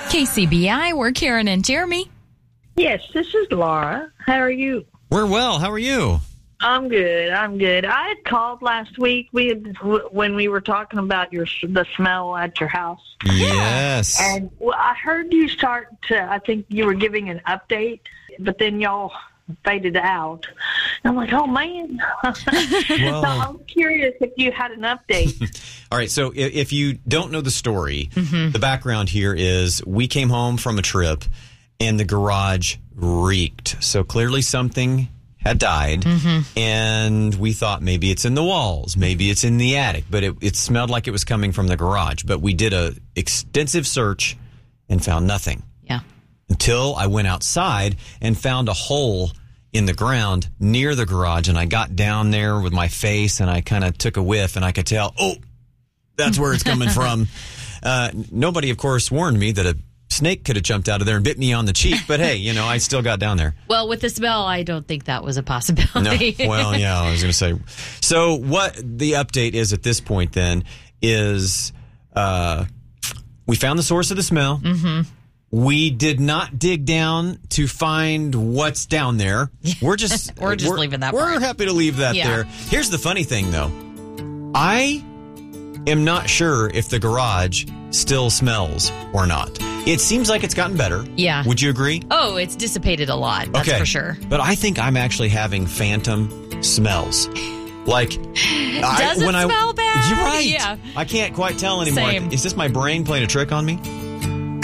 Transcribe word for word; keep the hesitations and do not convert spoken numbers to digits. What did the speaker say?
K C B I, we're Karen and Jeremy. Yes, this is Laura. How are you? We're well. How are you? I'm good. I'm good. I had called last week. We had, when we were talking about your the smell at your house. Yes. And well, I heard you start to. I think you were giving an update, but then y'all faded out. And I'm like, oh man. So I'm curious if you had an update. All right. So if, if you don't know the story, Mm-hmm. the background here is we came home from a trip and the garage reeked. So clearly something had died, Mm-hmm. and we thought maybe it's in the walls, maybe it's in the attic, but it, it smelled like it was coming from the garage. But we did a extensive search and found nothing. Yeah. Until I went outside and found a hole in the ground near the garage, and I got down there with my face and I kind of took a whiff, and I could tell, oh, that's where it's coming from. Uh, nobody, of course, warned me that a snake could have jumped out of there and bit me on the cheek, but hey, you know, I still got down there. Well, with the smell, I don't think that was a possibility. No, well, yeah, I was going to say. So what the update is at this point then is uh, we found the source of the smell. Mm-hmm. We did not dig down to find what's down there. We're just We're just leaving that We're part. happy to leave that Yeah. there. Here's the funny thing, though. I am not sure if the garage still smells or not. It seems like it's gotten better. Yeah. Would you agree? Oh, it's dissipated a lot. That's Okay. for sure. But I think I'm actually having phantom smells. Like, Does it smell bad? You're right. Yeah. I can't quite tell anymore. Same. Is this my brain playing a trick on me?